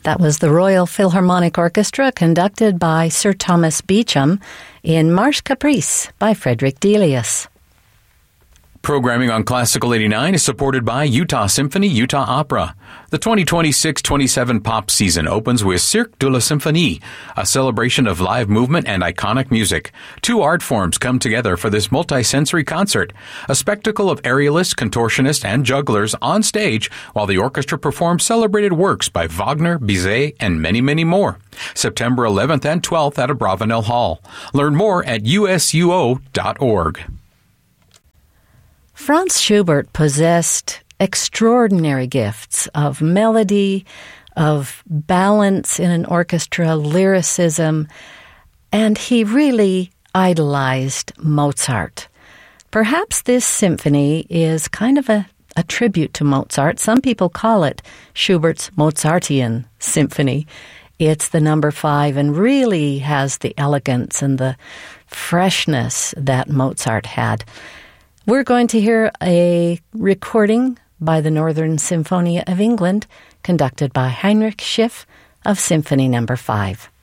That was the Royal Philharmonic Orchestra conducted by Sir Thomas Beecham in Marche Caprice by Frederick Delius. Programming on Classical 89 is supported by Utah Symphony, Utah Opera. The 2026-27 pop season opens with Cirque de la Symphonie, a celebration of live movement and iconic music. Two art forms come together for this multi-sensory concert, a spectacle of aerialists, contortionists, and jugglers on stage while the orchestra performs celebrated works by Wagner, Bizet, and many, many more. September 11th and 12th at Abravanel Hall. Learn more at usuo.org. Franz Schubert possessed extraordinary gifts of melody, of balance in an orchestra, lyricism, and he really idolized Mozart. Perhaps this symphony is kind of a tribute to Mozart. Some people call it Schubert's Mozartian symphony. It's the number 5 and really has the elegance and the freshness that Mozart had. We're going to hear a recording by the Northern Symphonia of England, conducted by Heinrich Schiff of Symphony No. 5.